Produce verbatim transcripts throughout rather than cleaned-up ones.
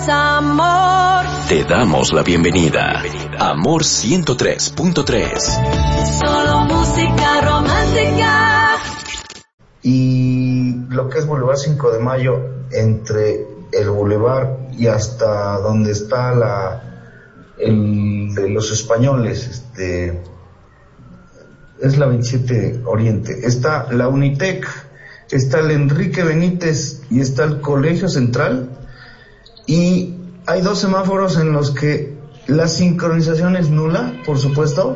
Amor. Te damos la bienvenida. Amor ciento tres punto tres. Solo música romántica. Y lo que es Boulevard cinco de Mayo, entre el Boulevard y hasta donde está la el de los españoles, este es la veintisiete Oriente, está la Unitec, está el Enrique Benítez y está el Colegio Central, y hay dos semáforos en los que la sincronización es nula, por supuesto,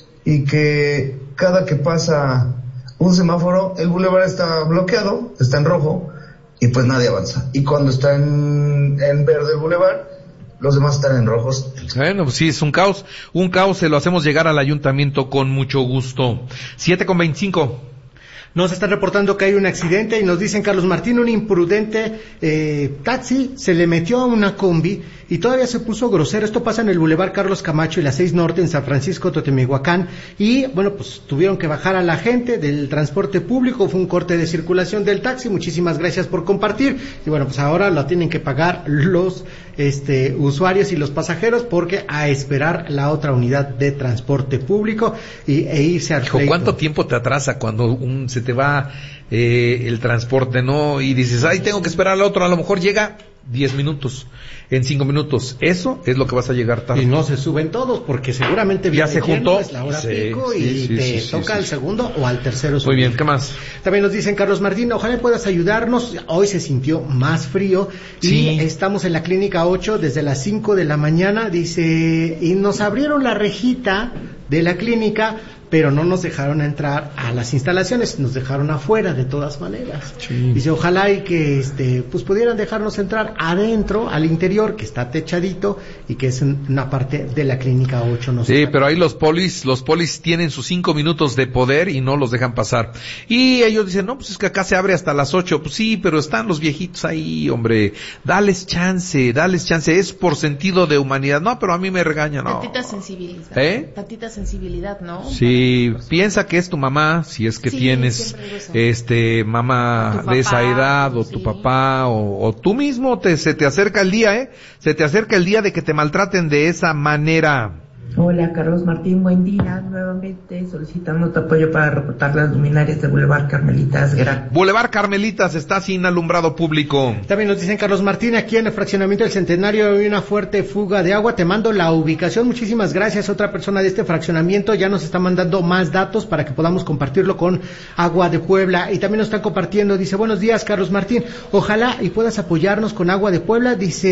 y que cada que pasa un semáforo el bulevar está bloqueado, está en rojo, y pues nadie avanza. Y cuando está en, en verde el bulevar, los demás están en rojos. Bueno, pues sí, es un caos. Un caos, se lo hacemos llegar al ayuntamiento con mucho gusto. siete con veinticinco. Nos están reportando que hay un accidente y nos dicen, Carlos Martín, un imprudente eh, taxi se le metió a una combi y todavía se puso grosero. Esto pasa en el Boulevard Carlos Camacho y la seis Norte en San Francisco, Totemihuacán, y bueno, pues tuvieron que bajar a la gente del transporte público, fue un corte de circulación del taxi. Muchísimas gracias por compartir, y bueno, pues ahora lo tienen que pagar los este usuarios y los pasajeros, porque a esperar la otra unidad de transporte público y, e irse al Hijo, ¿cuánto tiempo te atrasa cuando un se te va eh, el transporte, no? Y dices, ay, tengo que esperar al otro, a lo mejor llega diez minutos, en cinco minutos, eso es lo que vas a llegar tarde. Y no se suben todos, porque seguramente ya se juntó, es la hora sí, pico sí, y sí, te sí, sí, toca sí, al sí. segundo o al tercero subir. Muy bien, ¿qué más? También nos dicen, Carlos Martín, ojalá puedas ayudarnos, hoy se sintió más frío, sí. Y estamos en la clínica ocho desde las cinco de la mañana, dice, y nos abrieron la rejita de la clínica, pero no nos dejaron entrar a las instalaciones, nos dejaron afuera de todas maneras. Sí. Dice, ojalá y que este pues pudieran dejarnos entrar adentro, al interior, que está techadito y que es una parte de la clínica ocho. No sí, sé. pero ahí los polis, los polis tienen sus cinco minutos de poder y no los dejan pasar. Y ellos dicen, no, pues es que acá se abre hasta las ocho. Pues sí, pero están los viejitos ahí, hombre. Dales chance, dales chance. Es por sentido de humanidad. No, pero a mí me regañan, no. Tantita sensibilidad. ¿Eh? Tantita sensibilidad, ¿no? Sí. Y piensa que es tu mamá, si es que sí, tienes este mamá papá, de esa edad, o sí. tu papá, o, o tú mismo, te, se te acerca el día, ¿eh? Se te acerca el día de que te maltraten de esa manera. Hola, Carlos Martín, buen día. Nuevamente solicitando tu apoyo para reportar las luminarias de Boulevard Carmelitas. Gran. Boulevard Carmelitas está sin alumbrado público. También nos dicen, Carlos Martín, aquí en el fraccionamiento del Centenario hay una fuerte fuga de agua. Te mando la ubicación. Muchísimas gracias. Otra persona de este fraccionamiento ya nos está mandando más datos para que podamos compartirlo con Agua de Puebla. Y también nos están compartiendo, dice, buenos días, Carlos Martín. Ojalá y puedas apoyarnos con Agua de Puebla.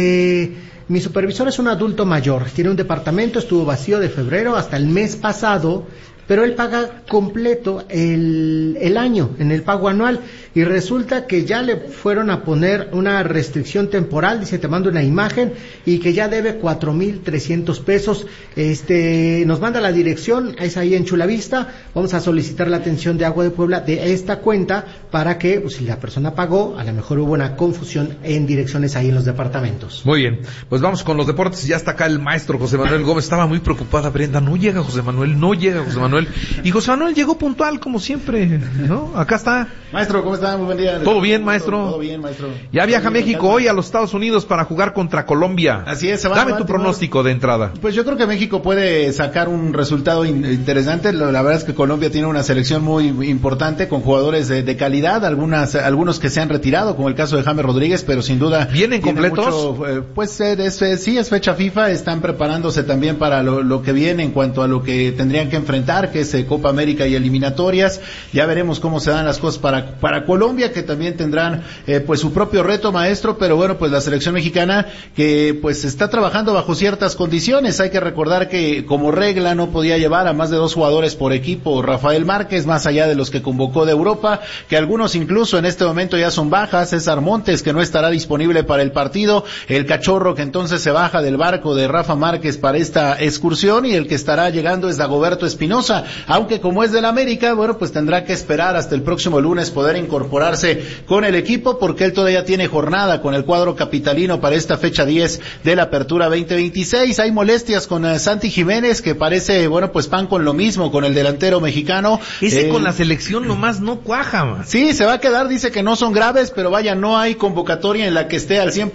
Dice, mi supervisor es un adulto mayor, tiene un departamento, estuvo vacío de febrero hasta el mes pasado, pero él paga completo el, el año, en el pago anual, y resulta que ya le fueron a poner una restricción temporal, dice, te mando una imagen, y que ya debe cuatro mil trescientos pesos, este, nos manda la dirección, es ahí en Chulavista, vamos a solicitar la atención de Agua de Puebla de esta cuenta, para que, pues, si la persona pagó, a lo mejor hubo una confusión en direcciones ahí en los departamentos. Muy bien, pues vamos con los deportes, ya está acá el maestro José Manuel Gómez, estaba muy preocupada Brenda, no llega José Manuel, no llega José Manuel, y José Manuel llegó puntual como siempre, ¿no? Acá está. Maestro, ¿cómo está? Muy buen día. ¿Todo bien, maestro? Todo bien, maestro. Ya viaja a México hoy a los Estados Unidos para jugar contra Colombia. Así es, se va. Dame tu pronóstico de entrada. Pues yo creo que México puede sacar un resultado in- interesante. La verdad es que Colombia tiene una selección muy importante con jugadores de, de calidad, algunas, algunos que se han retirado, como el caso de James Rodríguez, pero sin duda. ¿Vienen completos? Mucho, eh, pues eh, es, eh, sí, es fecha FIFA, están preparándose también para lo, lo que viene en cuanto a lo que tendrían que enfrentar, que es eh, Copa América y eliminatorias. Ya veremos cómo se dan las cosas para para Colombia, que también tendrán eh, pues su propio reto, maestro, pero bueno, pues la selección mexicana que pues está trabajando bajo ciertas condiciones. Hay que recordar que como regla no podía llevar a más de dos jugadores por equipo Rafael Márquez, más allá de los que convocó de Europa, que algunos incluso en este momento ya son bajas. César Montes, que no estará disponible para el partido, el Cachorro, que entonces se baja del barco de Rafa Márquez para esta excursión, y el que estará llegando es Dagoberto Espinosa, aunque como es del América, bueno, pues tendrá que esperar hasta el próximo lunes poder incorporarse con el equipo, porque él todavía tiene jornada con el cuadro capitalino para esta fecha diez de la Apertura veinte veintiséis. Hay molestias con uh, Santi Jiménez, que parece, bueno, pues pan con lo mismo con el delantero mexicano. Ese eh, con la selección nomás no cuaja, man. Sí, se va a quedar, dice que no son graves, pero vaya, no hay convocatoria en la que esté al cien